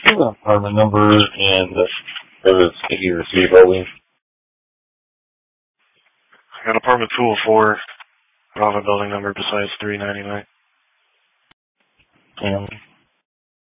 Apartment number and whether it's A or C building. I got apartment 204. I don't have a building number besides 399. And